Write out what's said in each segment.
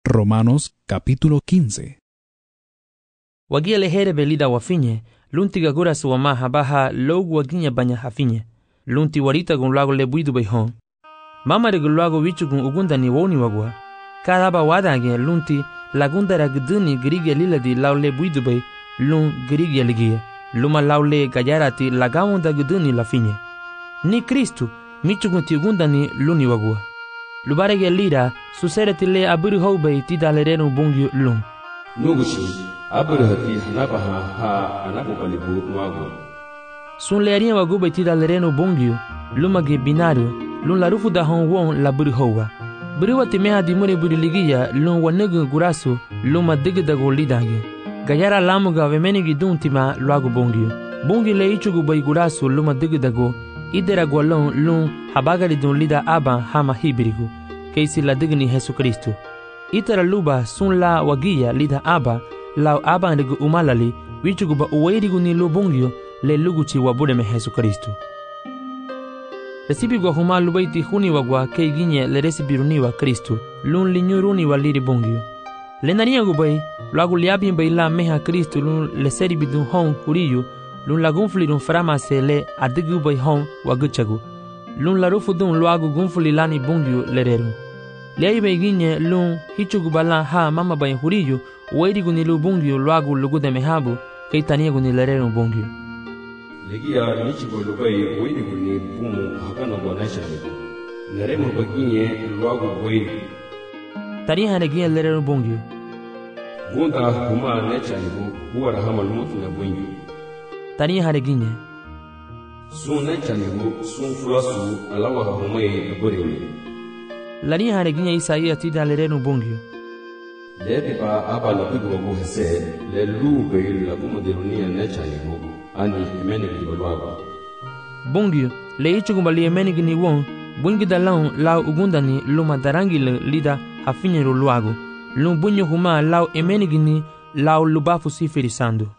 Romanos capítulo 15. Wagia lehere belida wafinye, lunti gagura suwama habaha logu waginya banya hafinye. Lunti warita gun lago lebuidu bayhon. Mama de gulago wichugun ugunda ni woni wagwa. Kadaba wadange lunti lagunda ragduni grige liladi lau lebuidu bay lun grige ligia. Luma laule gajarati lagawunda gduni lafinye. Ni Kristu michugun ti ugunda ni luni wagwa. Lubarege lira susereti le aburi houbay ti dalerenu bungyu lun. Nugushi abirhati hanabaha ha anabalibu nuago. Sun learinha wagubay ti dalerenu bungyu lumage binaru lun larufu da hon won laburi houwa. Buriwa timeha di mure buri ligia lun wanegu gurasu luma digidago lidange. Gayara lamuga vemenigi dun tima luago bungyu. Bungyu le ichugu bay gurasu luma digidago idera gwalon lun habagari dun lida aban hama hibirigu. Keisi la digni Jesu Kristu. Itara luba sun la wagia lida aba lau aban rigu umalali wichugu ba uwairigu ni lubungyo le luguchi wabudeme Jesu Kristu. Resibi gwa huma lubaiti huni wagwa kei ginye le resibi runiwa Kristu lun linyuruni wa liri bungyo. Le nariya gubay luagu liabin bay la meha Kristu lun le seribi dun hon huriyu lun la gunfuli dun framase le adigu bay hon waguchagu. Lun la rufu dun luagu gunfuli lani bungyo le reru. Lei beginye lun hichugu bala ha mama bay huriyu wairigu ni lubungyo luagu lugude mehabu kei taniegu ni lerenu bungyo. Legia nichigo lubai wairigu ni bumu hakana wanasharibu. Neremu baginye luagu wairigu. Tariha neginye lerenu bungyo. Bunda huma necharibu huwa rahama lumutu na bungyo. Tariha neginye. Sun necharibu sun fulasu alawa humaye aburimi. Lari hareginya Isaia tida lerenu bungyo. Lebe ba aba la bigo go hese le lube la bumu de runia nechani go ani imeni gibalwa. Bungyo le ichugumali imeni gini won bungi dalon lau ugundani luma darangi le lida hafinyeru luago. Lum bunyo huma lau imeni gini lau lubafu sifirisando.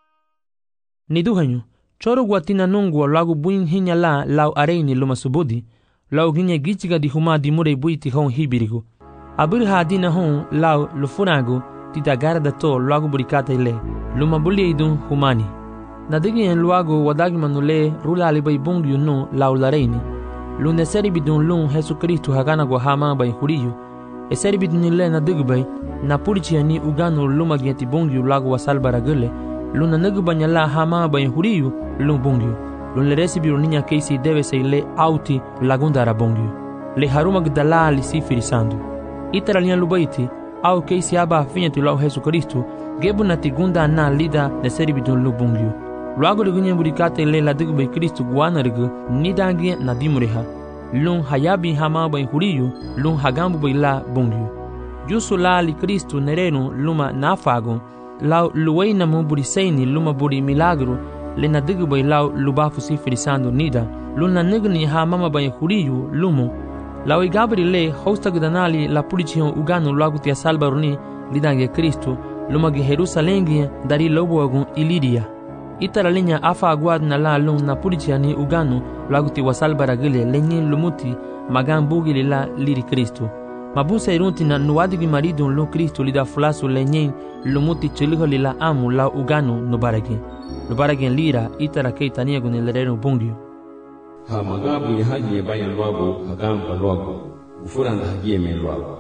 Niduhanyo choro guatina nungwa lagu buin hinya la lau areini luma subudi. Lau ginye gichiga di huma di mure buiti hon hibirigo. Abur hadina hon lau lufurago ti dagara da to luago burikata ile. Luma bulie idun humani. Nadigi en luago wadagi manule rula alibay bungyu no lau lareini. Lune seri bidun lun Jesu Kristu hagana gwa hama bay huriyu. E seri bidun ile nadigubay na purichi ni ugano luma gieti bungyu lago wasalbara gule. Luna nagubanya la hama bay huriyu lun bungyu. Lun le resibi runinya keisi deve se le auti lagunda rabongyu. Le haruma gdala li sifirisando. Itara lian lubaiti, au keisi aba finyatu lau Jesu Kristu, gebu na tigunda na lida ne seribi dun lubungyu. Luago ligunye burikate le la digubay Kristu guana rigu, nidangi na dimureha. Lun hayabi hama bay huriyu, lun hagambu bay la bungyu. Jusu la li Kristu nerenu luma nafagon, lau luwei namu buriseini luma buri milagro, le na digu bay lau lubafu sifirisando nida luna nigni ha mama bay huriyu lumu lau igabri le hosta gudanali la pulichihon uganu lagu tia salbaruni lidange Kristu lumagi Jerusalengi dari lobo agun ilidia itara linya afa aguad na la lun na pulichihani uganu lagu tia wasalbara gile lenye lumuti magan bugi la liri Kristu mabusa irunti na nuwadigi maridun lu Kristu lida fulasu lenye lumuti chiliho lila amu la uganu nubaragi Lubaragen lira itara kei taniegu ni lerenu bungyo. Ha magabu ya haji ya bayan luago hagamba luago. Ufuranda haji ya men luago.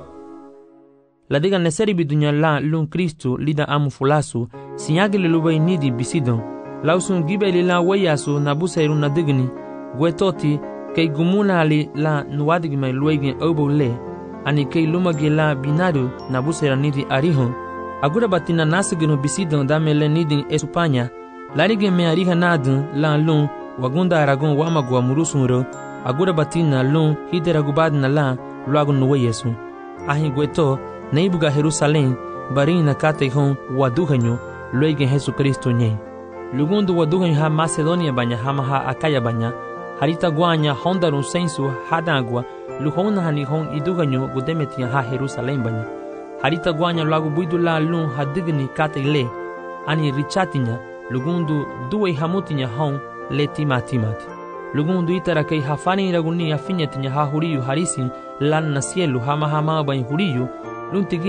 Ladiga neseri bidunya la lun Kristu lida amu fulasu sinyagile lubay nidi bisidon. Lausun gibe li la wayasu nabusa irun nadigni. Gwetoti kei gumuna li la nuwadigime luegen obo le. Ani kei lumagi la binadu nabusa ira nidi arihon. Agura batina nasigino bisidon dame le nidi esupanya. Larige me ariha nadun la lun wagunda aragon wamagwa murusunro agura batina lun hidera gubad na la luago nuwe Yesu. Ahi gweto neibuga Jerusalem barin na kate hon waduhanyo luege Jesu Kristo nye. Lugundu waduhanyo ha Macedonia banya hama ha Akaya banya harita guanya hondarun sensu hadagwa luhona hani hon iduhanyo gudemetia ha Jerusalem banya. Harita guanya luago buidu la lun hadigni kate le ani richatinya lugundu duwe hamutinya hon le timati. Lugundu itara kei hafani raguni afinyatinya ha huriyu harisin lan na cielu hama hama bain huriyu lunti